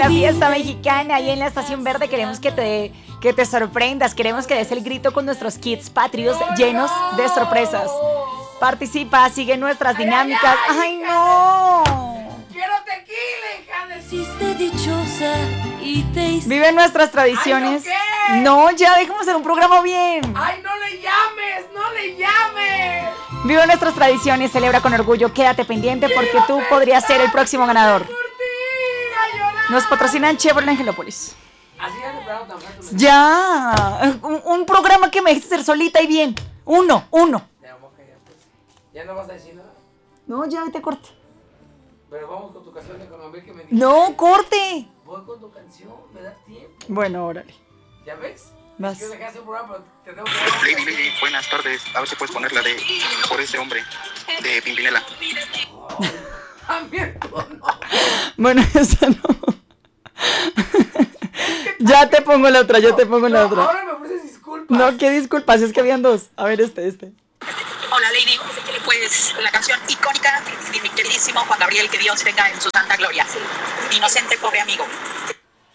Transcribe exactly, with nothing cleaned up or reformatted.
La fiesta mexicana ahí en la Estación Verde. Queremos que te, que te sorprendas. Queremos que des el grito con nuestros kits patrios llenos de sorpresas. Participa, sigue nuestras dinámicas. ¡Ay, no! ¡Quiero tequila, hija de... Hiciste dichosa y te hice... Vive nuestras tradiciones. Ay, ¿no, no, ya dejemos hacer un programa bien. ¡Ay, no le llames! ¡No le llames! Vive nuestras tradiciones, celebra con orgullo. Quédate pendiente porque tú podrías ser el próximo ganador. Nos patrocinan Chevrolet Angelópolis. Así ya te tan fácil. Ya, un, un programa que me dejes ser solita y bien. Uno, uno. Ya, vamos a callar, pues. ¿Ya no vas a decir nada? No, ya vete corte. Pero vamos con tu canción de Colombia que me dice. No, corte. Voy con tu canción, me da tiempo. Bueno, órale. ¿Ya ves? Vas. Yo dejé hacer un programa, pero te tengo que dar. Lady, Lady, buenas tardes. A ver si puedes poner la de Por ese hombre, de Pimpinela. También, no. Bueno, esa no. Ya te pongo la otra, ya te pongo la No, otra. ahora me ofreces disculpas. No, qué disculpas, es que habían dos. A ver, este, este. Hola Lady, pues la canción icónica de mi queridísimo Juan Gabriel, que Dios tenga en su santa gloria. Inocente pobre amigo.